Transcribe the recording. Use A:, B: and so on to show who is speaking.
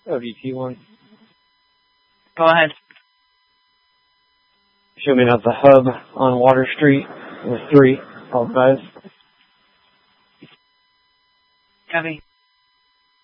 A: ODT1.
B: Go ahead.
A: Show me at the hub on Water Street with 3, all guys.
B: Copy.